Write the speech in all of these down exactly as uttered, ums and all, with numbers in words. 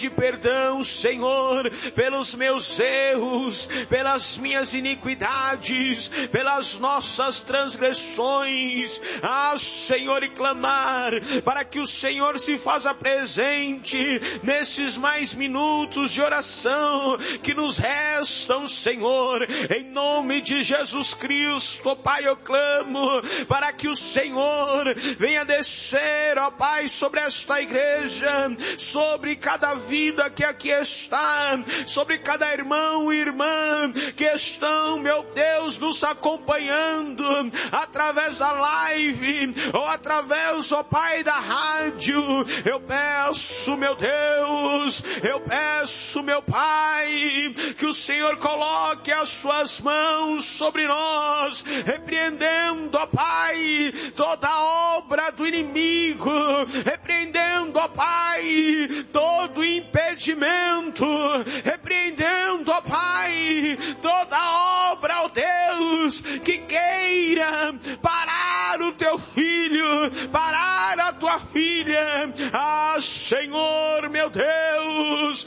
de perdão, Senhor, pelos meus erros, pelas minhas iniquidades, pelas nossas transgressões. Ah, Senhor, e clamar para que o Senhor se faça presente nesses mais minutos de oração que nos restam, Senhor. Em nome de Jesus Cristo, Pai, eu clamo para que o Senhor venha descer, ó Pai, sobre esta igreja, sobre cada vida que aqui está, sobre cada irmão e irmã que estão, meu Deus, nos acompanhando através da live ou através, ó Pai, da rádio. Eu peço, meu Deus, eu peço, meu Pai, que o Senhor coloque as suas mãos sobre nós, repreendendo, ó Pai, toda obra do inimigo, repreendendo, ó Pai, todo impedimento, repreendendo, ó Pai, toda obra, ó Deus, que queira parar o teu filho, parar a tua filha. Ah, Senhor, meu Deus,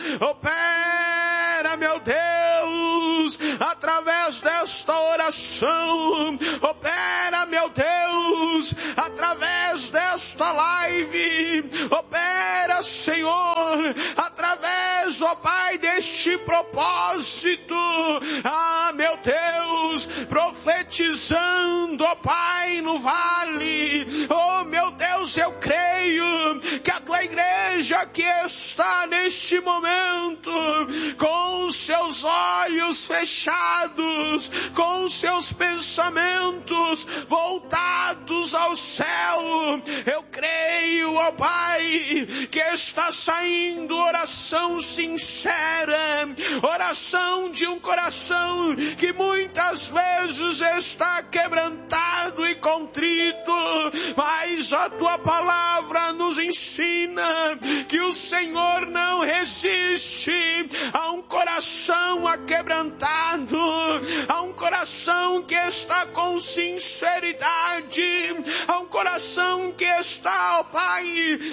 opera, meu Deus, através desta oração, opera, meu Deus, através desta live, opera, Senhor, através, ó Pai, deste propósito. Ah, meu Deus, profetizando, ó Pai, no vale. Oh, meu Deus, eu creio que a tua igreja que está neste momento, com os seus olhos fechados, com os seus pensamentos voltados ao céu, eu creio, ó Pai, que está saindo oração sincera, oração de um coração que muitas vezes está quebrantado e contrito, mas a tua palavra nos ensina que o Senhor não resiste a um coração aquebrantado, a um coração que está com sinceridade, a um coração que está, ó Pai,